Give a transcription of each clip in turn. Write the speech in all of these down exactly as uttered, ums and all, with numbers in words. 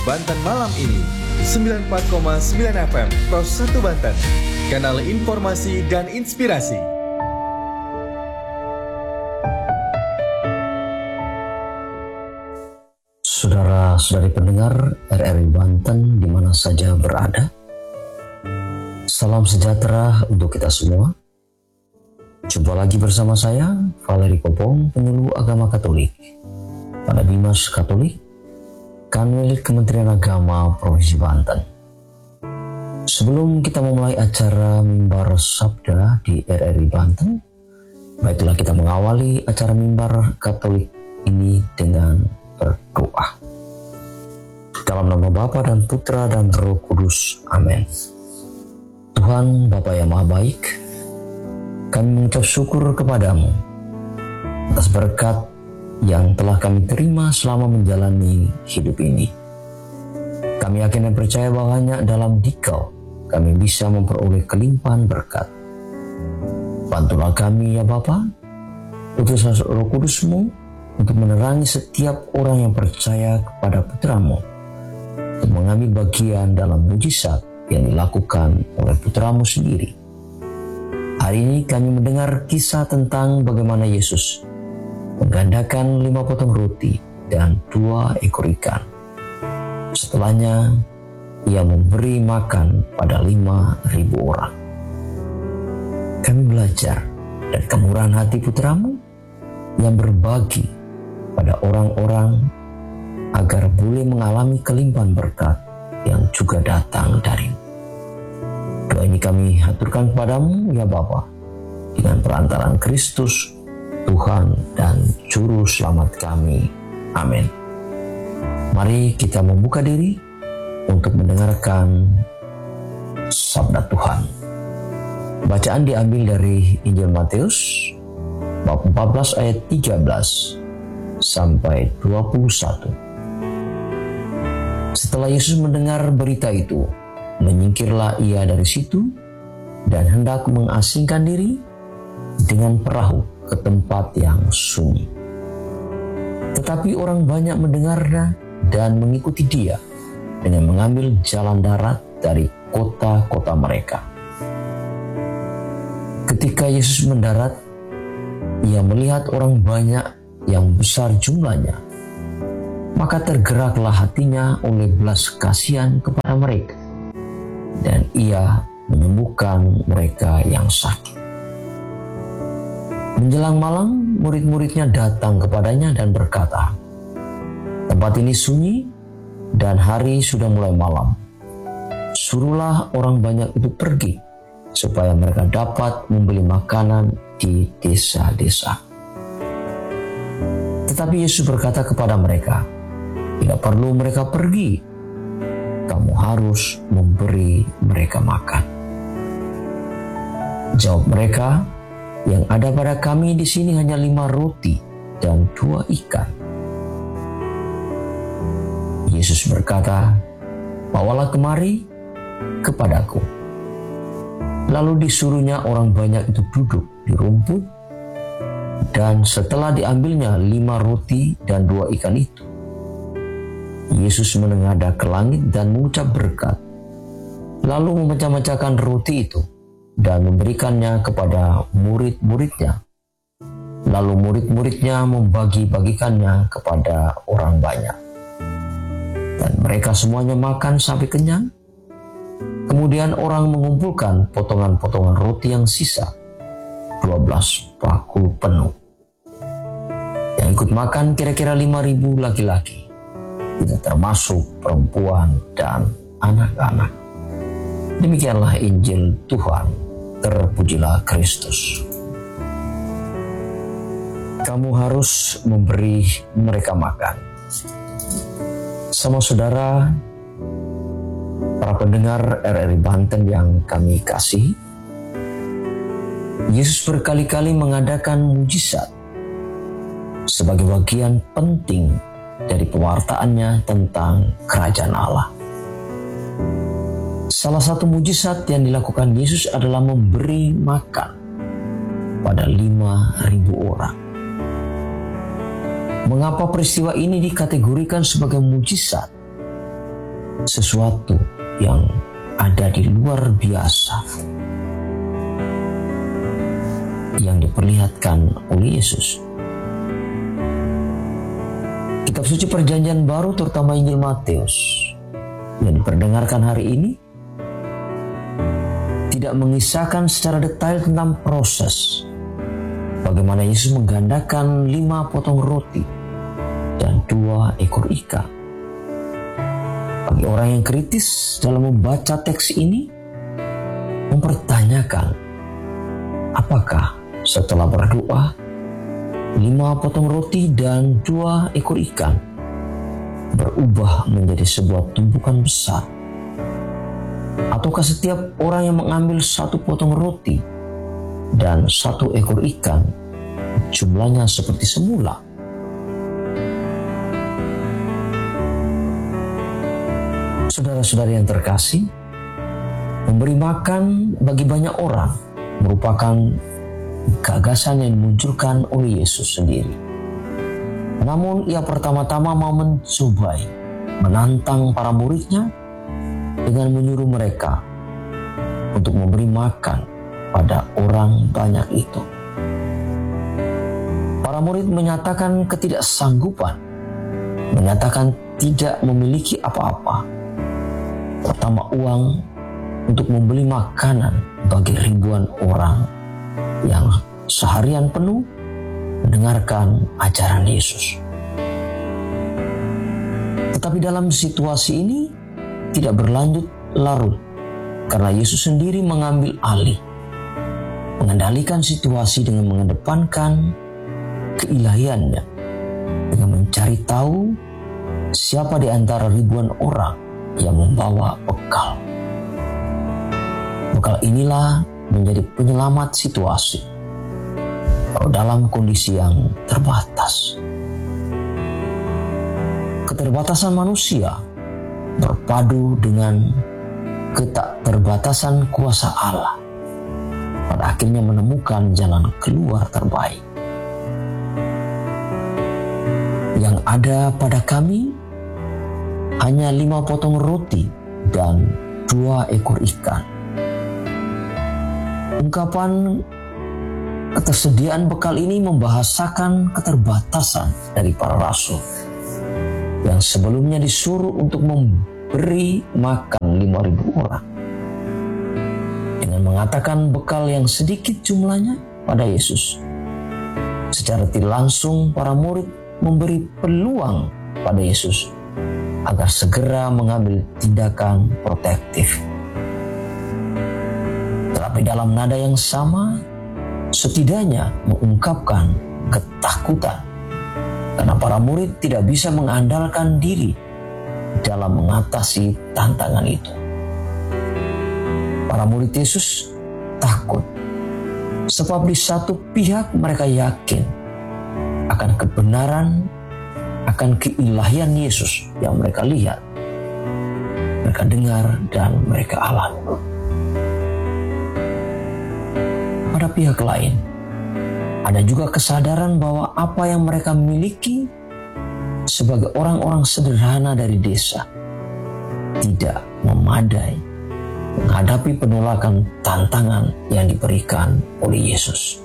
Banten malam ini. sembilan puluh empat koma sembilan F M Pros satu Banten. Kanal informasi dan inspirasi. Saudara-saudari pendengar R R I Banten di mana saja berada, salam sejahtera untuk kita semua. Jumpa lagi bersama saya, Valeri Kopong, penyuluh agama Katolik pada Bimas Katolik, Kanwil Kementerian Agama Provinsi Banten. Sebelum kita memulai acara Mimbar Sabda di R R I Banten, baiklah kita mengawali acara Mimbar Katolik ini dengan berdoa. Dalam nama Bapa dan Putra dan Roh Kudus. Amin. Tuhan Bapa yang Maha Baik, kami mengucap syukur kepadamu atas berkat yang telah kami terima selama menjalani hidup ini. Kami yakin dan percaya bahwa hanya dalam Dikau kami bisa memperoleh kelimpahan berkat. Bantulah kami ya Bapa, utuslah Roh Kudus-Mu untuk menerangi setiap orang yang percaya kepada Putra-Mu, untuk mengambil bagian dalam mujizat yang dilakukan oleh Putra-Mu sendiri. Hari ini kami mendengar kisah tentang bagaimana Yesus menggandakan lima potong roti dan dua ekor ikan. Setelahnya, ia memberi makan pada lima ribu orang. Kami belajar dari kemurahan hati Putra-Mu yang berbagi pada orang-orang agar boleh mengalami kelimpahan berkat yang juga datang dari-Mu. Doa ini kami haturkan kepadamu ya Bapa, dengan perantaraan Kristus, Tuhan dan Juru Selamat kami. Amin. Mari kita membuka diri untuk mendengarkan Sabda Tuhan. Bacaan diambil dari Injil Matius bab empat belas ayat tiga belas sampai dua puluh satu. Setelah Yesus mendengar berita itu, menyingkirlah ia dari situ dan hendak mengasingkan diri dengan perahu ke tempat yang sunyi. Tetapi orang banyak mendengarnya dan mengikuti dia dengan mengambil jalan darat dari kota-kota mereka. Ketika Yesus mendarat, ia melihat orang banyak yang besar jumlahnya, maka tergeraklah hatinya oleh belas kasihan kepada mereka, dan ia menyembuhkan mereka yang sakit. Menjelang malam, murid-muridnya datang kepadanya dan berkata, "Tempat ini sunyi dan hari sudah mulai malam. Suruhlah orang banyak itu pergi, supaya mereka dapat membeli makanan di desa-desa." Tetapi Yesus berkata kepada mereka, "Tidak perlu mereka pergi, kamu harus memberi mereka makan." Jawab mereka, "Yang ada pada kami di sini hanya lima roti dan dua ikan." Yesus berkata, "Bawalah kemari kepadaku." Lalu disuruhnya orang banyak itu duduk di rumput, dan setelah diambilnya lima roti dan dua ikan itu, Yesus menengadah ke langit dan mengucap berkat, lalu memecah-mecahkan roti itu dan memberikannya kepada murid-muridnya. Lalu murid-muridnya membagi-bagikannya kepada orang banyak. Dan mereka semuanya makan sampai kenyang. Kemudian orang mengumpulkan potongan-potongan roti yang sisa, dua belas bakul penuh. Yang ikut makan kira-kira lima ribu laki-laki, tidak termasuk perempuan dan anak-anak. Demikianlah Injil Tuhan. Terpujilah Kristus. Kamu harus memberi mereka makan. Sama saudara, para pendengar R R I Banten yang kami kasih, Yesus berkali-kali mengadakan mujizat sebagai bagian penting dari pewartaannya tentang kerajaan Allah. Salah satu mujizat yang dilakukan Yesus adalah memberi makan pada lima ribu orang. Mengapa peristiwa ini dikategorikan sebagai mujizat? sesuatu yang ada di luar biasa yang diperlihatkan oleh Yesus. Kitab suci Perjanjian Baru, terutama Injil Matius yang diperdengarkan hari ini, tidak mengisahkan secara detail tentang proses bagaimana Yesus menggandakan lima potong roti dan dua ekor ikan. Bagi orang yang kritis dalam membaca teks ini, mempertanyakan apakah setelah berdoa lima potong roti dan dua ekor ikan berubah menjadi sebuah tumpukan besar, ataukah setiap orang yang mengambil satu potong roti dan satu ekor ikan jumlahnya seperti semula? Saudara-saudari yang terkasih, memberi makan bagi banyak orang merupakan gagasan yang dimunculkan oleh Yesus sendiri. Namun ia pertama-tama mau mencobai, menantang para muridnya dengan menyuruh mereka untuk memberi makan pada orang banyak itu. Para murid menyatakan ketidaksanggupan, menyatakan tidak memiliki apa-apa, terutama uang untuk membeli makanan bagi ribuan orang yang seharian penuh mendengarkan ajaran Yesus. Tetapi dalam situasi ini tidak berlanjut larut, karena Yesus sendiri mengambil alih, mengendalikan situasi dengan mengedepankan keilahiannya, dengan mencari tahu siapa di antara ribuan orang yang membawa bekal. Bekal inilah menjadi penyelamat situasi dalam kondisi yang terbatas. Keterbatasan manusia berpadu dengan ketakterbatasan kuasa Allah, pada akhirnya menemukan jalan keluar terbaik. Yang ada pada kami hanya lima potong roti dan dua ekor ikan. Ungkapan ketersediaan bekal ini membahasakan keterbatasan dari para rasul yang sebelumnya disuruh untuk memberi makan lima ribu orang. Dengan mengatakan bekal yang sedikit jumlahnya pada Yesus, secara tidak langsung para murid memberi peluang pada Yesus agar segera mengambil tindakan protektif. Tetapi dalam nada yang sama, setidaknya mengungkapkan ketakutan karena para murid tidak bisa mengandalkan diri dalam mengatasi tantangan itu. Para murid Yesus takut, sebab di satu pihak mereka yakin akan kebenaran, akan keilahian Yesus yang mereka lihat, mereka dengar, dan mereka alami. Pada pihak lain, ada juga kesadaran bahwa apa yang mereka miliki sebagai orang-orang sederhana dari desa tidak memadai menghadapi penolakan tantangan yang diberikan oleh Yesus.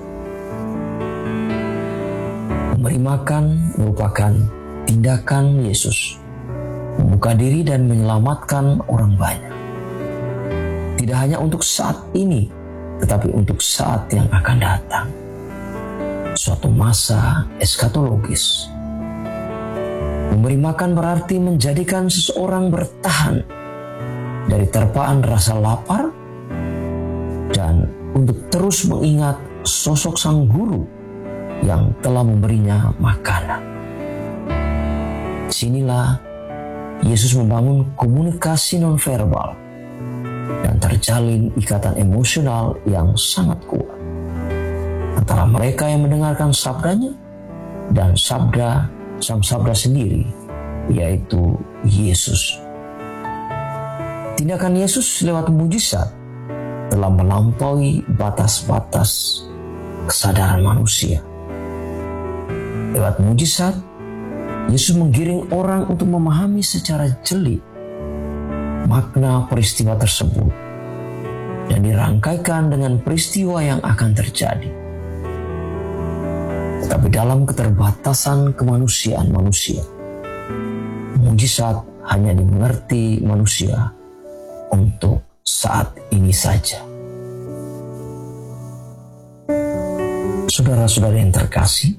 Memberi makan merupakan tindakan Yesus membuka diri dan menyelamatkan orang banyak. Tidak hanya untuk saat ini, tetapi untuk saat yang akan datang. Suatu masa eskatologis. Memberi makan berarti menjadikan seseorang bertahan dari terpaan rasa lapar dan untuk terus mengingat sosok sang guru yang telah memberinya makanan. Sinilah Yesus membangun komunikasi nonverbal dan terjalin ikatan emosional yang sangat kuat antara mereka yang mendengarkan sabdanya dan sabda sang sabda sendiri, yaitu Yesus. Tindakan Yesus lewat mujizat telah melampaui batas-batas kesadaran manusia. Lewat mujizat, Yesus menggiring orang untuk memahami secara jeli makna peristiwa tersebut dan dirangkaikan dengan peristiwa yang akan terjadi. Tetapi dalam keterbatasan kemanusiaan manusia, mujizat hanya dimengerti manusia untuk saat ini saja. Saudara-saudara yang terkasih,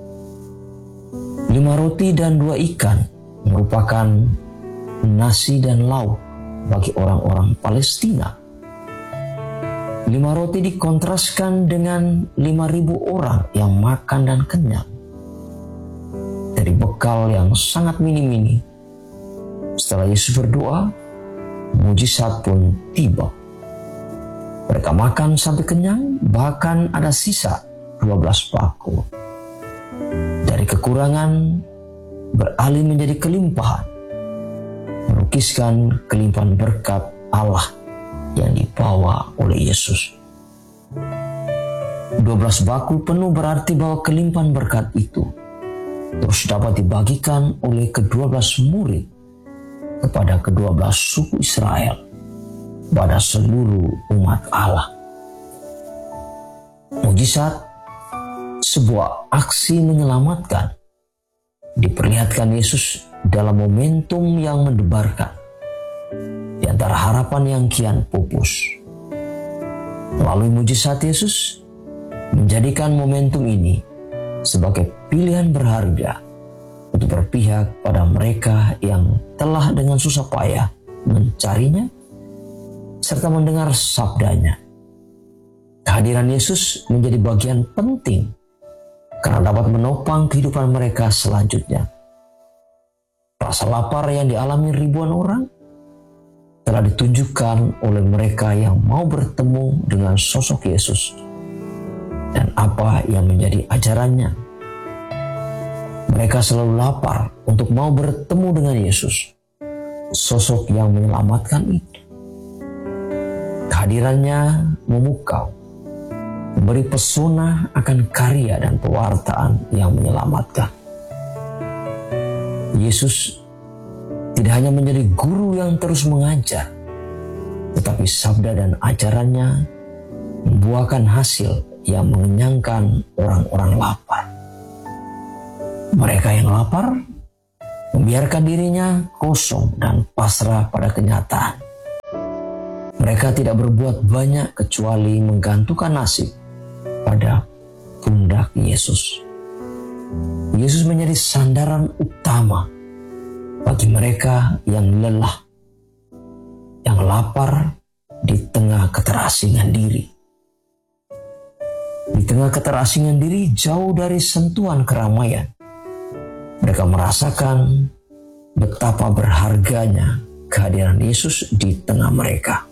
lima roti dan dua ikan merupakan nasi dan lauk bagi orang-orang Palestina. Lima roti dikontraskan dengan lima ribu orang yang makan dan kenyang. Dari bekal yang sangat mini-mini, setelah Yesus berdoa, mujizat pun tiba. Mereka makan sampai kenyang, bahkan ada sisa dua belas bakul. Dari kekurangan beralih menjadi kelimpahan, melukiskan kelimpahan berkat Allah yang dibawa oleh Yesus. dua belas bakul penuh berarti bahwa kelimpahan berkat itu terus dapat dibagikan oleh kedua belas murid kepada kedua belas suku Israel pada seluruh umat Allah. Mujizat, sebuah aksi menyelamatkan, diperlihatkan Yesus dalam momentum yang mendebarkan di antara harapan yang kian pupus. Melalui mujizat Yesus menjadikan momentum ini sebagai pilihan berharga untuk berpihak pada mereka yang telah dengan susah payah mencarinya serta mendengar sabdanya. Kehadiran Yesus menjadi bagian penting karena dapat menopang kehidupan mereka selanjutnya. Rasa lapar yang dialami ribuan orang telah ditunjukkan oleh mereka yang mau bertemu dengan sosok Yesus dan apa yang menjadi ajarannya. Mereka selalu lapar untuk mau bertemu dengan Yesus, sosok yang menyelamatkan itu. Kehadirannya memukau, memberi pesona akan karya dan pewartaan yang menyelamatkan. Yesus tidak hanya menjadi guru yang terus mengajar, tetapi sabda dan ajarannya membuahkan hasil yang mengenyangkan orang-orang lapar. Mereka yang lapar membiarkan dirinya kosong dan pasrah pada kenyataan. Mereka tidak berbuat banyak kecuali menggantungkan nasib pada pundak Yesus. Yesus menjadi sandaran utama bagi mereka yang lelah, yang lapar di tengah keterasingan diri. Di tengah keterasingan diri jauh dari sentuhan keramaian, mereka merasakan betapa berharganya kehadiran Yesus di tengah mereka.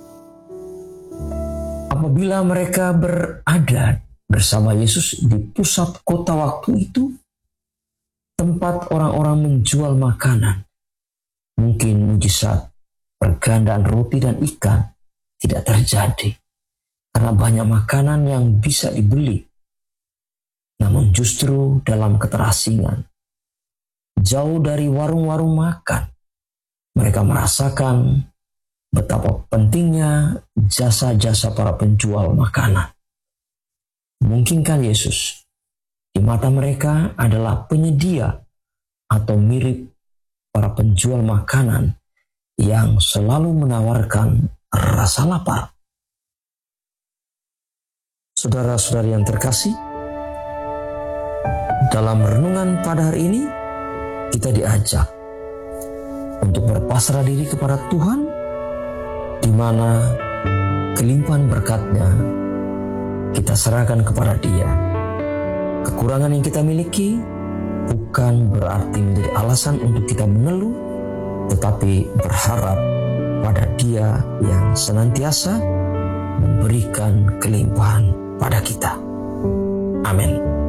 Apabila mereka berada bersama Yesus di pusat kota waktu itu, tempat orang-orang menjual makanan, mungkin mujizat pergandaan roti dan ikan tidak terjadi karena banyak makanan yang bisa dibeli. Namun justru dalam keterasingan, jauh dari warung-warung makan, mereka merasakan betapa pentingnya jasa-jasa para penjual makanan. Mungkinkah Yesus di mata mereka adalah penyedia atau mirip para penjual makanan yang selalu menawarkan rasa lapar? Saudara-saudari yang terkasih, dalam renungan pada hari ini kita diajak untuk berpasrah diri kepada Tuhan, di mana kelimpahan berkat-Nya kita serahkan kepada Dia. Kekurangan yang kita miliki bukan berarti menjadi alasan untuk kita mengeluh, tetapi berharap pada Dia yang senantiasa memberikan kelimpahan pada kita. Amin.